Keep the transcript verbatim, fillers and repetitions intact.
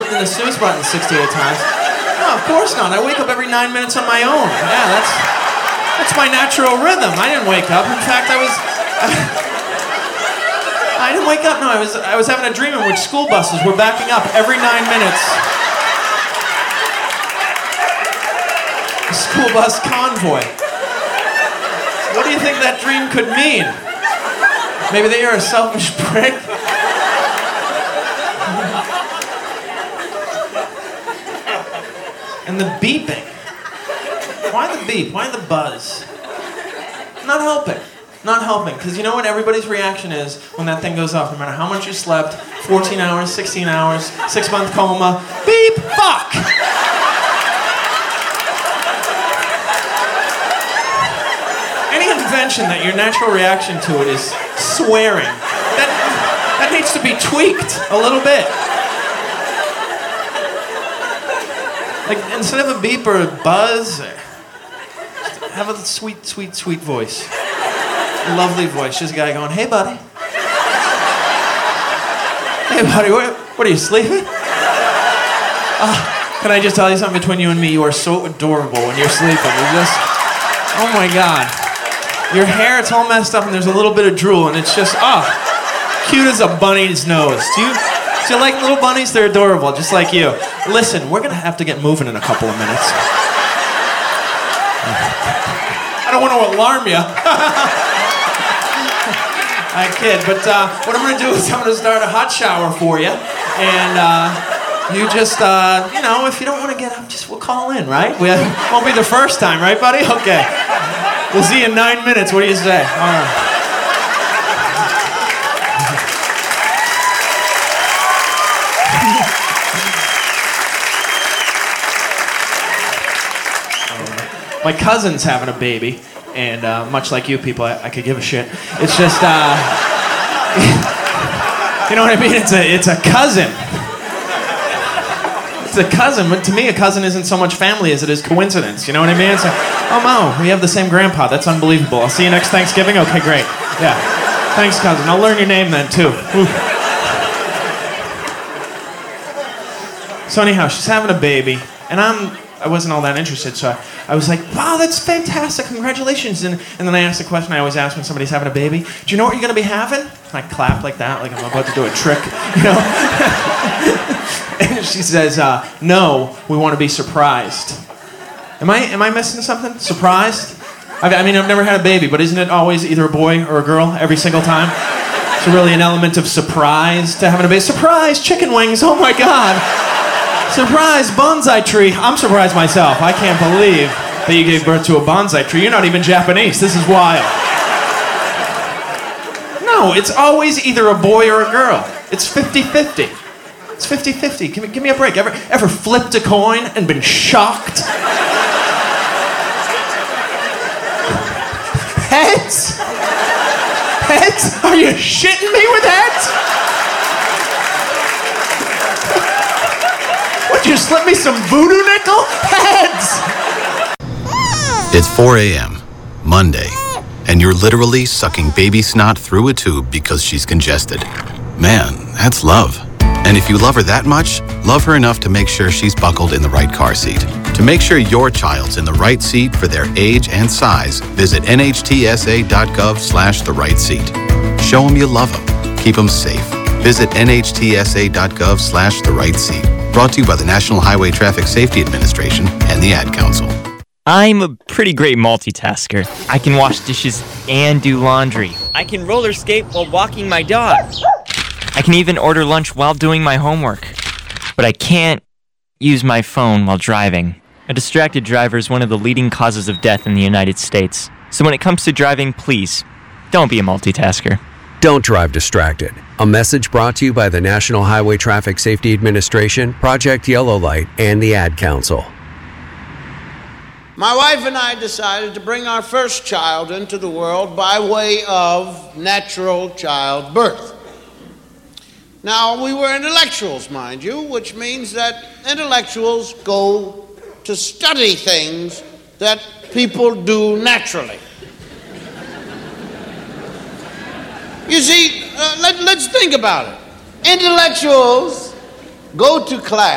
the snooze button sixty-eight times. No, of course not. I wake up every nine minutes on my own. Yeah, that's that's my natural rhythm. I didn't wake up. In fact, I was I, I didn't wake up. No, I was I was having a dream in which school buses were backing up every nine minutes. A school bus convoy. What do you think that dream could mean? Maybe that you're a selfish prick? And the beeping. Why the beep? Why the buzz? Not helping. Not helping. Because you know what everybody's reaction is when that thing goes off, no matter how much you slept, fourteen hours, sixteen hours, six-month coma, beep, fuck! Any invention that your natural reaction to it is swearing, that, that needs to be tweaked a little bit. Like, instead of a beep or a buzz, have a sweet, sweet, sweet voice. A lovely voice. Just a guy going, hey, buddy. Hey, buddy, what, what are you, sleeping? Uh, can I just tell you something between you and me? You are so adorable when you're sleeping. You're just, oh my God. Your hair, it's all messed up and there's a little bit of drool and it's just, ah, oh, cute as a bunny's nose. Do you, do you like little bunnies? They're adorable, just like you. Listen, we're gonna have to get moving in a couple of minutes. I don't want to alarm you. I kid, but uh, what I'm gonna do is I'm gonna start a hot shower for you. And uh, you just, uh, you know, if you don't want to get up, just we'll call in, right? We won't be the first time, right, buddy? Okay. We'll see you in nine minutes. What do you say? All right. My cousin's having a baby, and uh, much like you people, I, I could give a shit. It's just, uh, you know what I mean? It's a, it's a cousin. It's a cousin, but to me, a cousin isn't so much family as it is coincidence. You know what I mean? It's like, oh, Mo, we have the same grandpa. That's unbelievable. I'll see you next Thanksgiving? Okay, great. Yeah. Thanks, cousin. I'll learn your name then, too. Ooh. So anyhow, she's having a baby, and I'm, I wasn't all that interested, so I, I was like, wow, that's fantastic, congratulations. And, and then I asked the question I always ask when somebody's having a baby, do you know what you're going to be having? And I clap like that, like I'm about to do a trick, you know? And she says, uh, no, we want to be surprised. Am I am I missing something? Surprised? I, I mean, I've never had a baby, but isn't it always either a boy or a girl every single time? So really an element of surprise to having a baby. Surprise, chicken wings, oh my God. Surprise, bonsai tree. I'm surprised myself. I can't believe that you gave birth to a bonsai tree. You're not even Japanese. This is wild. No, it's always either a boy or a girl. It's fifty-fifty. It's fifty-fifty. Give me, give me a break. Ever, ever flipped a coin and been shocked? Heads? Heads? Are you shitting me with heads? What, you slip me some voodoo nickel? Heads! It's four a.m., Monday, and you're literally sucking baby snot through a tube because she's congested. Man, that's love. And if you love her that much, love her enough to make sure she's buckled in the right car seat. To make sure your child's in the right seat for their age and size, visit nhtsa.gov slash the right seat. Show them you love them. Keep them safe. Visit nhtsa.gov slash the right seat. Brought to you by the National Highway Traffic Safety Administration and the Ad Council. I'm a pretty great multitasker. I can wash dishes and do laundry. I can roller skate while walking my dog. I can even order lunch while doing my homework. But I can't use my phone while driving. A distracted driver is one of the leading causes of death in the United States. So when it comes to driving, please, don't be a multitasker. Don't drive distracted. A message brought to you by the National Highway Traffic Safety Administration, Project Yellow Light, and the Ad Council. My wife and I decided to bring our first child into the world by way of natural childbirth. Now, we were intellectuals, mind you, which means that intellectuals go to study things that people do naturally. You see, uh, let, let's think about it. Intellectuals go to class.